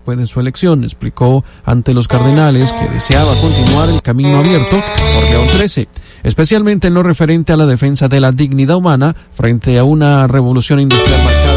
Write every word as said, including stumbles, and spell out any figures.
después de su elección. Explicó ante los Cardenales que deseaba continuar el camino abierto por León trece, especialmente en lo referente a la defensa de la dignidad humana frente a una revolución industrial marcada